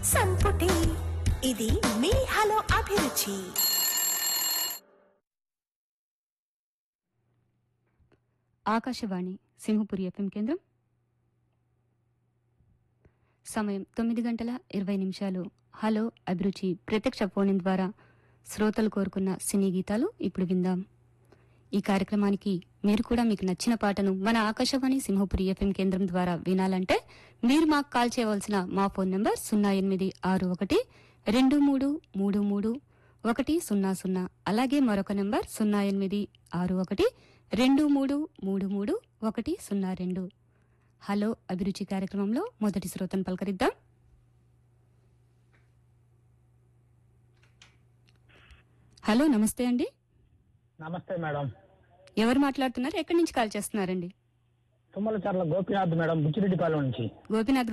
సంపుటి ఇది మీ హలో అభిరుచి. ఆకాశవాణి సింహపురి ఎఫ్ఎం కేంద్రం. సమయం 9:20 హలో అభిరుచి ప్రత్యక్ష ఫోన్ ద్వారా శ్రోతలు కోరుకున్న సినీ గీతాలు ఇప్పుడు విందాం. ఈ కార్యక్రమానికి మీరు కూడా మీకు నచ్చిన పాటను మన ఆకాశవాణి సింహపురి ఎఫ్ఎం కేంద్రం ద్వారా వినాలంటే మీరు మాకు కాల్ చేయవలసిన మా ఫోన్ నంబర్ 086123333100. అలాగే మరొక నంబర్ 086123333102. హలో అభిరుచి కార్యక్రమంలో మొదటి శ్రోతను పలకరిద్దాం. హలో, నమస్తే అండి. నమస్తే మేడం. ఎవరు మాట్లాడుతున్నారు? ఎక్కడి నుంచి కాల్ చేస్తున్నారండి? తుమ్మలచర్ల గోపినాథ్ మేడం, బుచ్చిరెడ్డిపాలెం నుంచి. గోపినాథ్